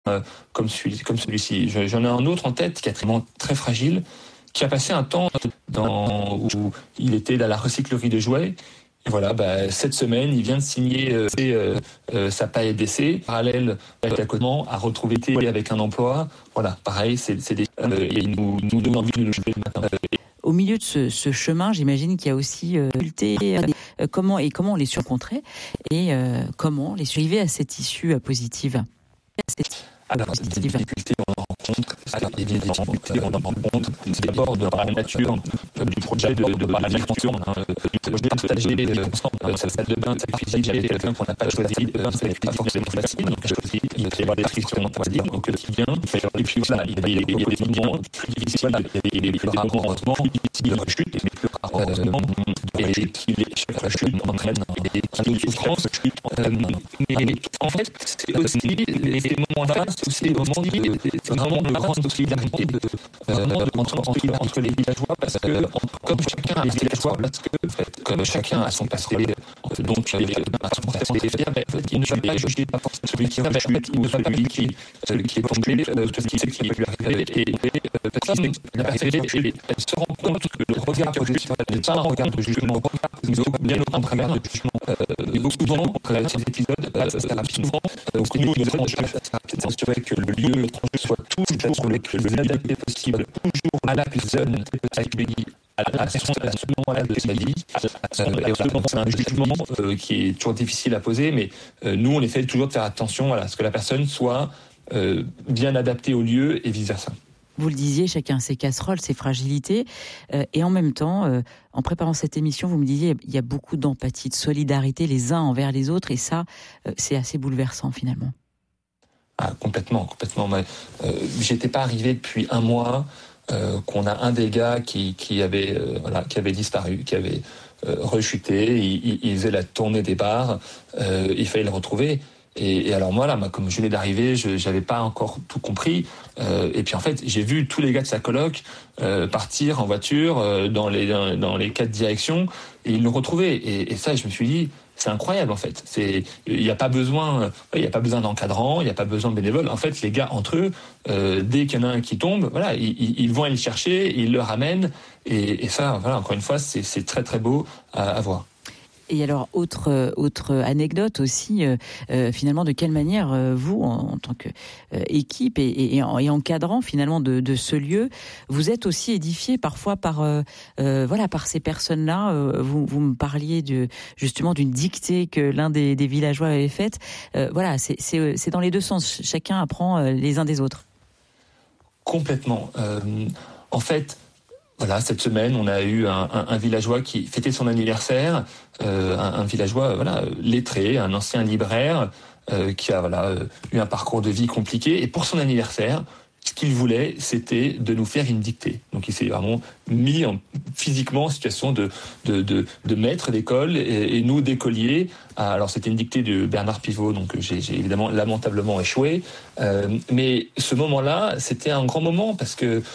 comme celui-ci. J'en ai un autre en tête qui est vraiment très fragile, qui a passé un temps où il était dans la recyclerie de jouets. Et voilà, cette semaine, il vient de signer sa période d'essai. Parallèle, à retrouver avec un emploi. Voilà, pareil, il nous donne envie de nous jouer le matin. Au milieu de ce chemin, j'imagine qu'il y a aussi comment on les rencontrait et comment les suivait à cette issue positive. Alors, les difficultés qu'on rencontre, c'est d'abord dans la nature du projet de participation, du projet partagé ensemble. Ça devient sacrifice. J'avais quelqu'un qu'on n'a pas choisi, ça n'est pas forcément facile, donc je choisis, il va y avoir des frictions au quotidien. Et puis voilà, il y a des moments plus difficiles, il y a des rarement, heureusement, de rechute, mais plus rarement, et chaque rechute entraîne une souffrance. Mais en fait, c'est aussi ces moments-là, c'est aussi des moments c'est vraiment de grande solidarité entre les villageois, parce que comme chacun a les villageois, comme chacun a son passé, donc il ne va pas juger celui qui a chuté ou celui qui est tombé, celui qui peut lui arriver, et comme la personne elle se rend compte que le regard que je suis n'est pas un regard de jugement, mais bien au contraire de jugement. Et donc souvent, ces épisodes, ça arrive souvent, donc nous devons s'assurer que le lieu étranger soit toujours le plus adapté possible, toujours à la personne accueillie à ce moment-là de sa vie. Et c'est un jugement qui est toujours difficile à poser, mais nous, on essaie toujours de faire attention à ce que la personne soit bien adaptée au lieu et vice-versa. Vous le disiez, chacun ses casseroles, ses fragilités. Et en même temps, en préparant cette émission, vous me disiez, il y a beaucoup d'empathie, de solidarité les uns envers les autres. Et ça, c'est assez bouleversant finalement. Ah, complètement. J'étais pas arrivé depuis un mois qu'on a un des gars qui avait disparu, qui avait rechuté. Il faisait la tournée des bars. Il fallait le retrouver. Et alors moi, comme je venais d'arriver, j'avais pas encore tout compris. Et puis en fait, j'ai vu tous les gars de sa coloc partir en voiture dans les 4 directions, et ils l'ont retrouvé. Et ça, je me suis dit, c'est incroyable en fait. Il n'y a pas besoin d'encadrant, il n'y a pas besoin de bénévoles. En fait, les gars entre eux, dès qu'il y en a un qui tombe, voilà, ils vont aller le chercher, ils le ramènent. Et ça, voilà, encore une fois, c'est très très beau à voir. Et alors, autre anecdote aussi, finalement, de quelle manière vous, en tant qu'équipe et encadrant finalement de ce lieu, vous êtes aussi édifié parfois par ces personnes-là. Vous me parliez justement d'une dictée que l'un des villageois avait faite. C'est dans les deux sens. Chacun apprend les uns des autres. Complètement. En fait. Voilà, cette semaine, on a eu un villageois qui fêtait son anniversaire, un villageois lettré, un ancien libraire qui a eu un parcours de vie compliqué. Et pour son anniversaire, ce qu'il voulait, c'était de nous faire une dictée. Donc il s'est vraiment mis physiquement en situation de maître d'école et nous d'écoliers. Alors c'était une dictée de Bernard Pivot, donc j'ai évidemment lamentablement échoué. Mais ce moment-là, c'était un grand moment parce que